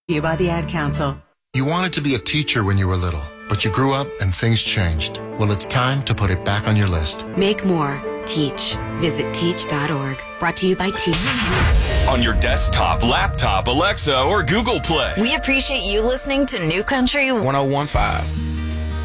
You by the Ad Council. You wanted to be a teacher when you were little, but you grew up and things changed. Well, it's time to put it back on your list. Make more. Teach. Visit teach.org. Brought to you by Teach. On your desktop, laptop, Alexa, or Google Play. We appreciate you listening to New Country 1015.